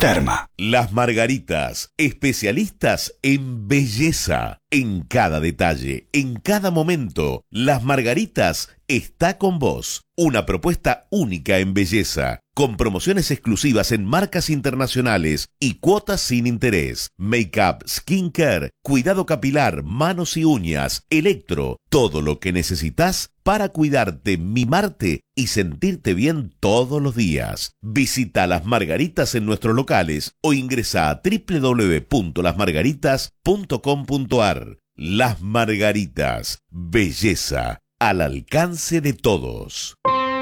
Terma. Las Margaritas, especialistas en belleza. En cada detalle, en cada momento, Las Margaritas está con vos. Una propuesta única en belleza, con promociones exclusivas en marcas internacionales y cuotas sin interés. Make-up, skincare, cuidado capilar, manos y uñas, electro, todo lo que necesitas para cuidarte, mimarte y sentirte bien todos los días. Visita Las Margaritas en nuestros locales o ingresa a www.lasmargaritas.com.ar. Las Margaritas, belleza al alcance de todos.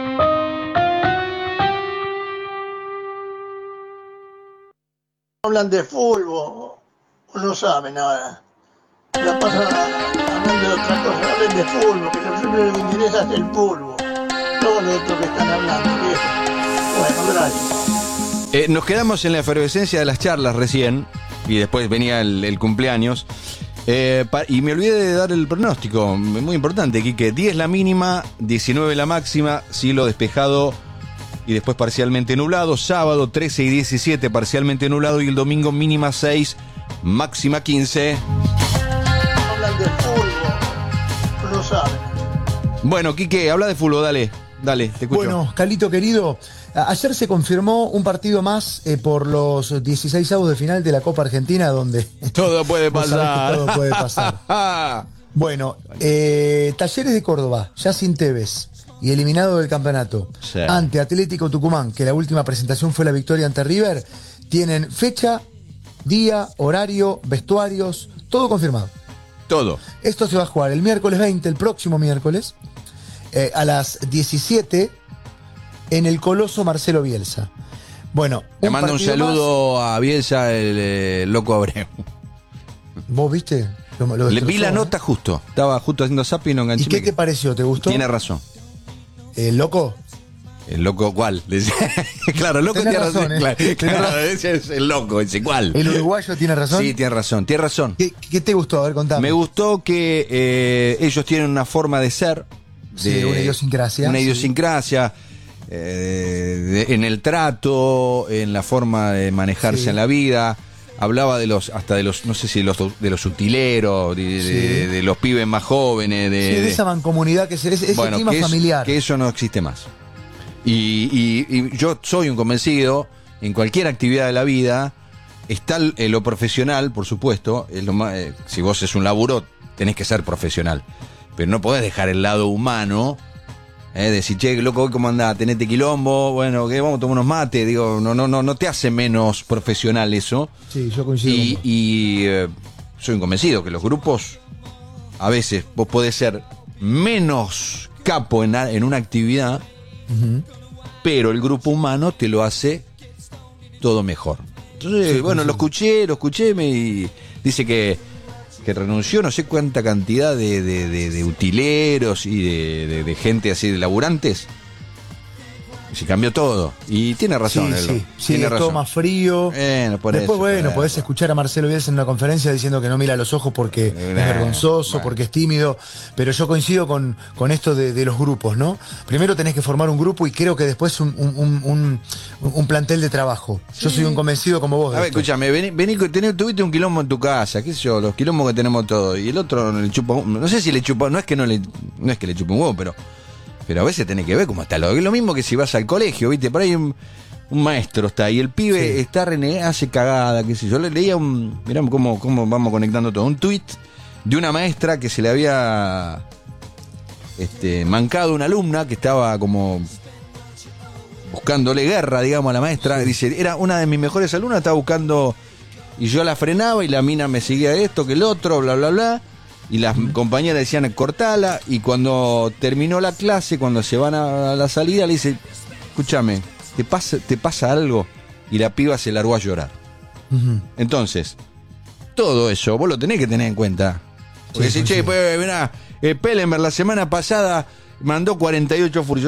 Hablan de fútbol, o no saben nada. La pasan hablando de otra cosa, hablan de fútbol, que siempre lo que interesa es el fútbol. Todo lo otro que están hablando, ¿qué? Bueno, gracias. Nos quedamos en la efervescencia de las charlas recién, y después venía el cumpleaños. Y me olvidé de dar el pronóstico, muy importante, Quique. 10 la mínima, 19 la máxima, cielo despejado y después parcialmente nublado. Sábado 13 y 17 parcialmente nublado y el domingo mínima 6, máxima 15. Hablan de fútbol, no saben. Bueno, Quique, habla de fútbol, dale, te escucho. Bueno, Calito querido, ayer se confirmó un partido más por los 16avos de final de la Copa Argentina, donde todo puede pasar. Todo puede pasar. Bueno, Talleres de Córdoba, ya sin Tevez y eliminado del campeonato, sí, ante Atlético Tucumán, que la última presentación fue la victoria ante River, tienen fecha, día, horario, vestuarios, todo confirmado. Todo. Esto se va a jugar el miércoles 20, el próximo miércoles, a las 17 en el Coloso Marcelo Bielsa. Bueno, le mando un saludo a Bielsa, el loco Abreu. ¿Vos viste? Le vi la nota justo. Estaba justo haciendo zapping y no enganché. ¿Y qué te pareció? ¿Te gustó? Tiene razón. ¿El loco? ¿El loco cuál? Claro, el loco tiene razón. Claro, ese es el loco, ese cuál. ¿El uruguayo tiene razón? Sí, tiene razón. ¿Qué te gustó? A ver, contame. Me gustó que ellos tienen una forma de ser. Sí, una idiosincrasia. Una idiosincrasia. En el trato, en la forma de manejarse en la vida. Hablaba de los, no sé si de los utileros, de los pibes más jóvenes. De esa mancomunidad, ese clima familiar. Que eso no existe más. Y yo soy un convencido, en cualquier actividad de la vida, está lo profesional, por supuesto. Es lo más, si vos es un laburo, tenés que ser profesional. Pero no podés dejar el lado humano. Decir, che, loco, ¿cómo andás? ¿Tenete quilombo? Bueno, ¿qué? Vamos a tomar unos mates. Digo, no te hace menos profesional eso. Sí, yo coincido. Soy un convencido que los grupos, a veces, vos podés ser menos capo en una actividad, pero el grupo humano te lo hace todo mejor. Entonces, bueno, lo escuché, y dice que renunció no sé cuánta cantidad de utileros y de gente así de laburantes. Se cambió todo. Y tiene razón. Sí, es todo más frío. Después, podés escuchar a Marcelo Bielsa en una conferencia diciendo que no mira a los ojos porque es vergonzoso, porque es tímido. Pero yo coincido con esto de los grupos, ¿no? Primero tenés que formar un grupo y creo que después un plantel de trabajo. Yo soy un convencido como vos. A ver, escúchame, vení, tuviste un quilombo en tu casa, qué sé yo, los quilombos que tenemos todos. Y el otro le chupa, no sé si le chupa, no es que le chupa un huevo, pero a veces tenés que ver cómo está. Es lo mismo que si vas al colegio, ¿viste? Por ahí un maestro está y el pibe está renegado, hace cagada, qué sé yo. Le leía mirá cómo vamos conectando todo. Un tuit de una maestra que se le había mancado una alumna que estaba como buscándole guerra, digamos, a la maestra. Dice, era una de mis mejores alumnas, estaba buscando, y yo la frenaba y la mina me seguía esto, que el otro, bla, bla, bla. Y las compañeras decían, cortala. Y cuando terminó la clase, cuando se van a la salida, le dice, escúchame, ¿te pasa algo? Y la piba se largó a llorar. Entonces, todo eso vos lo tenés que tener en cuenta. Porque si, che, pues, mirá, Pellenberg la semana pasada mandó 48 furios.